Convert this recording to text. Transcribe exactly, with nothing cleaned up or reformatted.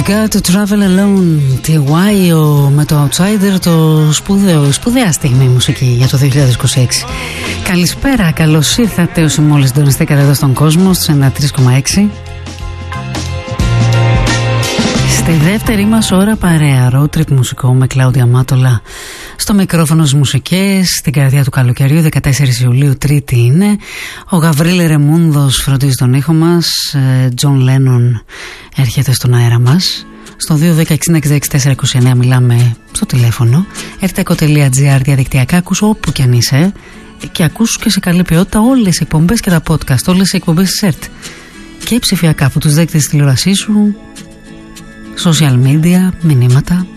Got to Travel Alone, τι γουάι με το Outsider, το σπουδαίο, σπουδαία στιγμή μουσική για το δύο χιλιάδες είκοσι έξι. Καλησπέρα, καλώς ήρθατε όσοι μόλις συντονιστήκατε εδώ στον κόσμο στους ενενήντα τρία κόμμα έξι. Στη δεύτερη μας ώρα παρέα, road trip μουσικό με Κλάουδια Μάτολα στο μικρόφωνο στις μουσικές, στην καρδιά του καλοκαιριού, δεκατέσσερις Ιουλίου, Τρίτη είναι. Ο Γαβρίλη Ρεμούνδος φροντίζει τον ήχο μας, Τζον Λένον έρχεται στον αέρα μας. Στο δύο δέκα εξήντα εξήντα έξι τέσσερα είκοσι εννέα μιλάμε στο τηλέφωνο. ερτέκο τελεία τζι άρ διαδικτυακά, ακούς όπου κι αν είσαι και ακούς και σε καλή ποιότητα όλες οι εκπομπές και τα podcast, όλες οι εκπομπές της ΕΡΤ και ψηφιακά από τους δέκτες της τηλεόρασής σου, social media, μηνύματα.